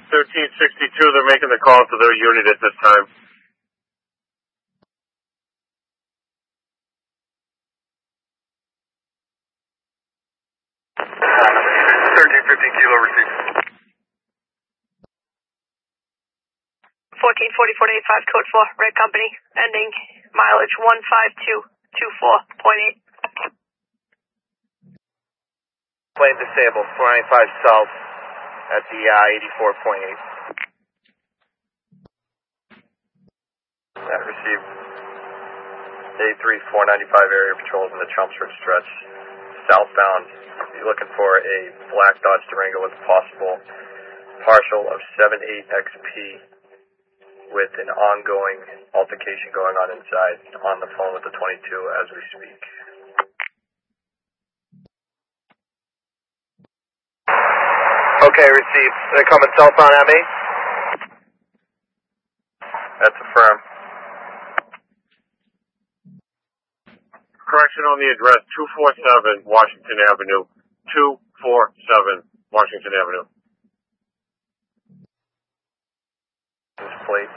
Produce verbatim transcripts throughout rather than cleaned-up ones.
thirteen sixty-two, they're making the call to their unit at this time. thirteen fifteen kilo received. fourteen forty-four to eighty-five, code four, Red Company, ending mileage one five two two four point eight. Plane disabled, four ninety-five south at the uh, eighty-four point eight. That received. A three four ninety-five area patrols in the Chelmsford stretch. Southbound, you're looking for a black Dodge Durango with a possible partial of seven eight X P with an ongoing altercation going on inside, on the phone with the twenty-two as we speak. Okay, received. They're coming southbound at me? That's affirmed. Correction on the address, two forty-seven Washington Avenue. two forty-seven Washington Avenue. This plate.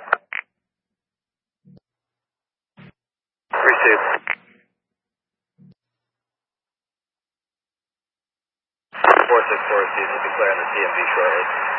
Received. four six four received. We'll declare on the C M V shortly.